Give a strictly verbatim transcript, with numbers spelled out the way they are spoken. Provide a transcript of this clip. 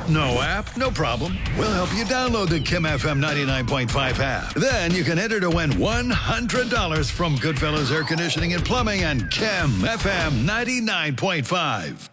No app? No problem. We'll help you download the Kim F M ninety-nine point five app. Then you can enter to win one hundred dollars from Goodfellas Air Conditioning and Plumbing and Kim F M ninety-nine point five.